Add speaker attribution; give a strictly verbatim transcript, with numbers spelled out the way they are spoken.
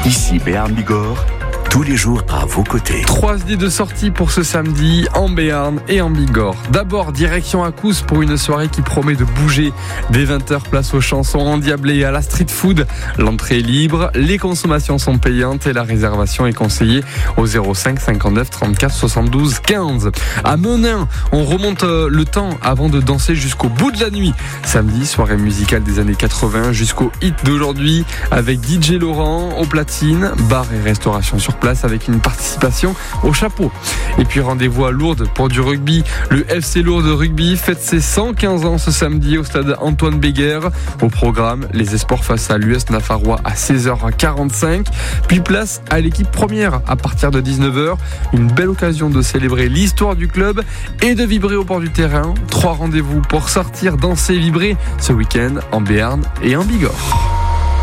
Speaker 1: Ici Béarn Bigorre, tous les jours à vos côtés.
Speaker 2: Trois idées de sortie pour ce samedi en Béarn et en Bigorre. D'abord, direction Accous pour une soirée qui promet de bouger. Dès vingt heures, place aux chansons endiablées et à la street food. L'entrée est libre, les consommations sont payantes et la réservation est conseillée au zéro cinq cinquante-neuf trente-quatre soixante-douze quinze. À Menin, on remonte le temps avant de danser jusqu'au bout de la nuit. Samedi, soirée musicale des années quatre-vingts jusqu'au hit d'aujourd'hui avec D J Laurent au platine, bar et restauration sur place avec une participation au chapeau. Et puis rendez-vous à Lourdes pour du rugby. Le F C Lourdes Rugby fête ses cent quinze ans ce samedi au stade Antoine Béguerre. Au programme, les Espoirs face à l'U S Nafarrois à seize heures quarante-cinq. Puis place à l'équipe première à partir de dix-neuf heures. Une belle occasion de célébrer l'histoire du club et de vibrer au bord du terrain. Trois rendez-vous pour sortir, danser, vibrer ce week-end en Béarn et en Bigorre.